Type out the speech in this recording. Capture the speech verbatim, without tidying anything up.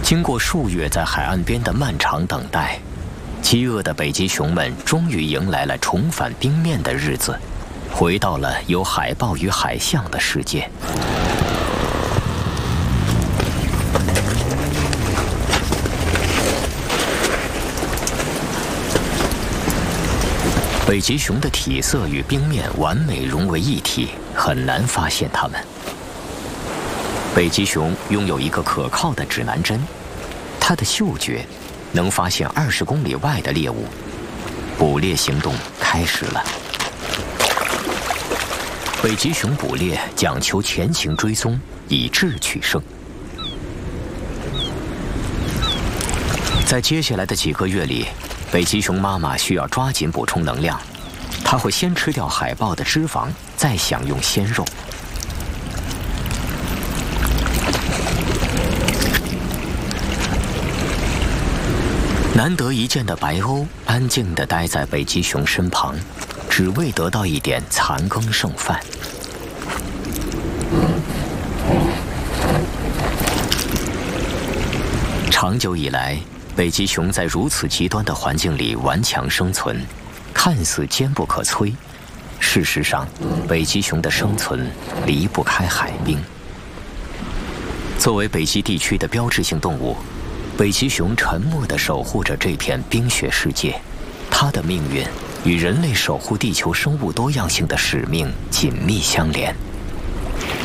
经过数月在海岸边的漫长等待，饥饿的北极熊们终于迎来了重返冰面的日子，回到了有海豹与海象的世界。北极熊的体色与冰面完美融为一体，很难发现它们。北极熊拥有一个可靠的指南针，它的嗅觉能发现二十公里外的猎物。捕猎行动开始了。北极熊捕猎讲求前行追踪，以智取胜。在接下来的几个月里，北极熊妈妈需要抓紧补充能量，它会先吃掉海豹的脂肪，再享用鲜肉。难得一见的白鸥安静地待在北极熊身旁，只为得到一点残羹剩饭。长久以来，北极熊在如此极端的环境里顽强生存，看似坚不可摧。事实上，北极熊的生存离不开海冰。作为北极地区的标志性动物，北极熊沉默地守护着这片冰雪世界，它的命运与人类守护地球生物多样性的使命紧密相连。